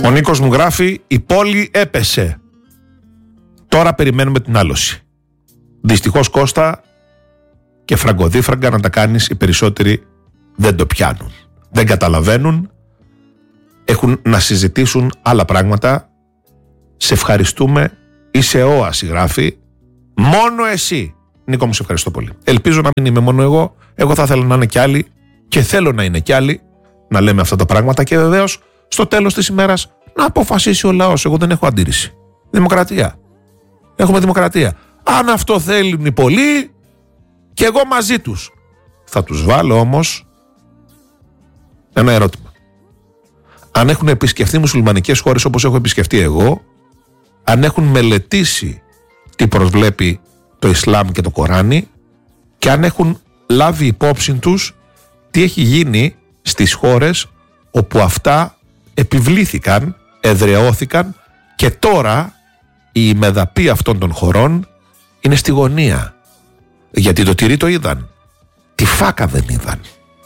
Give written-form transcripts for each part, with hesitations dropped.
Ο Νίκος μου γράφει: η πόλη έπεσε. Τώρα περιμένουμε την άλωση. Δυστυχώς, Κώστα, και φραγκοδίφραγκα να τα κάνεις, οι περισσότεροι δεν το πιάνουν. Δεν καταλαβαίνουν. Έχουν να συζητήσουν άλλα πράγματα. Σε ευχαριστούμε. Είσαι όαση, γράφει. Μόνο εσύ. Νίκο μου, σε ευχαριστώ πολύ. Ελπίζω να μην είμαι μόνο εγώ. Εγώ θα ήθελα να είναι κι άλλοι και θέλω να είναι κι άλλοι να λέμε αυτά τα πράγματα και βεβαίως στο τέλος της ημέρας να αποφασίσει ο λαός. Εγώ δεν έχω αντίρρηση. Δημοκρατία. Έχουμε δημοκρατία. Αν αυτό θέλουν οι πολλοί και εγώ μαζί τους. Θα τους βάλω όμως ένα ερώτημα. Αν έχουν επισκεφτεί μουσουλμανικές χώρες όπως έχω επισκεφτεί εγώ, αν έχουν μελετήσει τι προσβλέπει το Ισλάμ και το Κοράνι και αν έχουν λάβει υπόψη τους τι έχει γίνει στις χώρες όπου αυτά επιβλήθηκαν, εδραιώθηκαν και τώρα η ημεδαπή αυτών των χωρών είναι στη γωνία. Γιατί το τυρί το είδαν, τη φάκα δεν είδαν.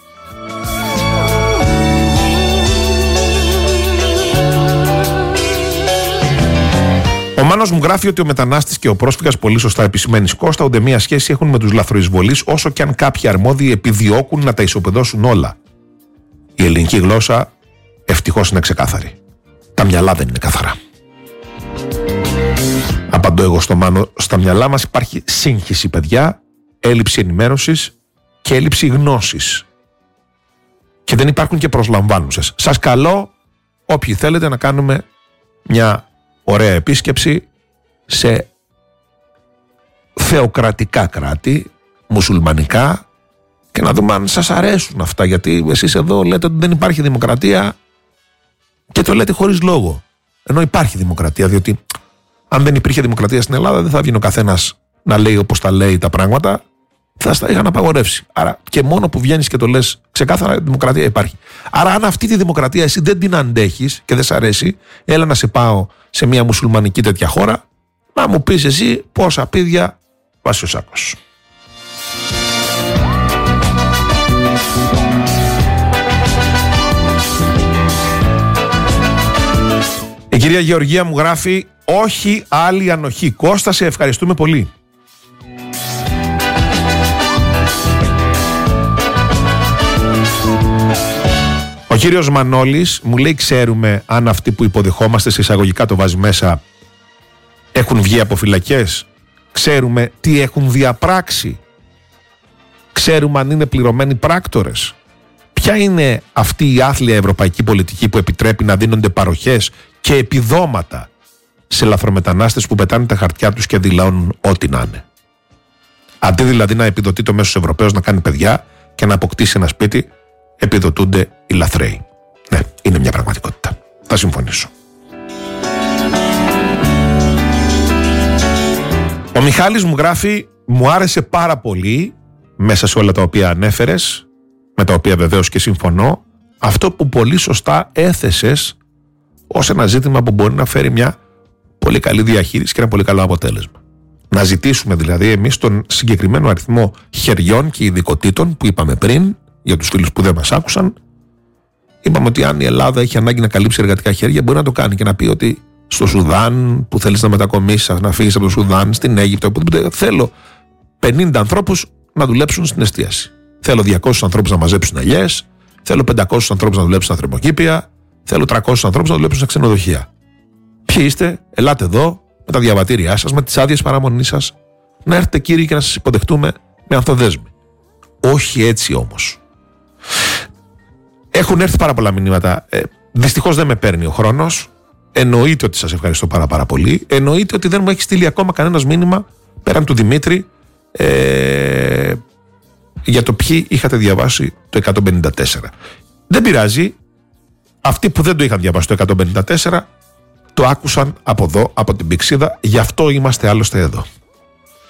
Ο Μάνος μου γράφει ότι ο μετανάστης και ο πρόσφυγας, πολύ σωστά επισημαίνει, Κώστα, ούτε μία σχέση έχουν με τους λαθροεισβολείς, όσο και αν κάποιοι αρμόδιοι επιδιώκουν να τα ισοπεδώσουν όλα. Η ελληνική γλώσσα ευτυχώς είναι ξεκάθαρη. Τα μυαλά δεν είναι καθαρά. Απαντώ εγώ στο Μάνο. Στα μυαλά μας υπάρχει σύγχυση, παιδιά, έλλειψη ενημέρωσης και έλλειψη γνώσης. Και δεν υπάρχουν και προσλαμβάνουσες. Σας καλώ, όποιοι θέλετε, να κάνουμε μια ωραία επίσκεψη σε θεοκρατικά κράτη, μουσουλμανικά, και να δούμε αν σας αρέσουν αυτά. Γιατί εσείς εδώ λέτε ότι δεν υπάρχει δημοκρατία και το λέτε χωρίς λόγο. Ενώ υπάρχει δημοκρατία, διότι αν δεν υπήρχε δημοκρατία στην Ελλάδα δεν θα βγει ο καθένας να λέει όπως τα λέει τα πράγματα, θα στα είχαν απαγορεύσει. Άρα και μόνο που βγαίνεις και το λες ξεκάθαρα, δημοκρατία υπάρχει. Άρα αν αυτή τη δημοκρατία εσύ δεν την αντέχεις και δεν σ' αρέσει, έλα να σε πάω σε μια μουσουλμανική τέτοια χώρα να μου πεις εσύ πόσα πίδια βάζει ο σάκος. Η κυρία Γεωργία μου γράφει: όχι άλλη ανοχή. Κώστα, σε ευχαριστούμε πολύ. Ο κύριος Μανώλης μου λέει: ξέρουμε αν αυτοί που υποδεχόμαστε, σε εισαγωγικά το βάζει μέσα, έχουν βγει από φυλακές? Ξέρουμε τι έχουν διαπράξει? Ξέρουμε αν είναι πληρωμένοι πράκτορες? Ποια είναι αυτή η άθλια ευρωπαϊκή πολιτική που επιτρέπει να δίνονται παροχές και επιδόματα σε λαθρομετανάστες που πετάνε τα χαρτιά τους και δηλώνουν ό,τι να είναι? Αντί δηλαδή να επιδοτεί το μέσος Ευρωπαίος να κάνει παιδιά και να αποκτήσει ένα σπίτι, επιδοτούνται οι λαθρέοι. Ναι, είναι μια πραγματικότητα. Θα συμφωνήσω. Ο Μιχάλης μου γράφει: μου άρεσε πάρα πολύ, μέσα σε όλα τα οποία ανέφερες, με τα οποία βεβαίως και συμφωνώ, αυτό που πολύ σωστά έθεσες ως ένα ζήτημα που μπορεί να φέρει μια πολύ καλή διαχείριση και ένα πολύ καλό αποτέλεσμα. Να ζητήσουμε δηλαδή εμείς τον συγκεκριμένο αριθμό χεριών και ειδικοτήτων που είπαμε πριν, για τους φίλους που δεν μας άκουσαν. Είπαμε ότι αν η Ελλάδα έχει ανάγκη να καλύψει εργατικά χέρια, μπορεί να το κάνει και να πει ότι στο Σουδάν που θέλεις να μετακομίσεις, να φύγεις από το Σουδάν, στην Αίγυπτο, οπουδήποτε, θέλω 50 ανθρώπους να δουλέψουν στην εστίαση. Θέλω 200 ανθρώπους να μαζέψουν ελιές, θέλω 500 ανθρώπους να δουλέψουν στα θερμοκήπια, θέλω 300 ανθρώπους να δουλέψουν στα ξενοδοχεία. Ποιοι είστε, ελάτε εδώ με τα διαβατήριά σας, με τις άδειες παραμονής σας, να έρθετε κύριοι και να σας υποδεχτούμε με αυτοδέσμη. Όχι έτσι όμως. Έχουν έρθει πάρα πολλά μηνύματα. Δυστυχώς δεν με παίρνει ο χρόνος. Εννοείται ότι σας ευχαριστώ πάρα πολύ. Εννοείται ότι δεν μου έχει στείλει ακόμα κανένας μήνυμα πέραν του Δημήτρη για το ποιοι είχατε διαβάσει το 154. Δεν πειράζει. Αυτοί που δεν το είχαν διαβάσει το 154 το άκουσαν από εδώ, από την Πηξίδα. Γι' αυτό είμαστε άλλωστε εδώ.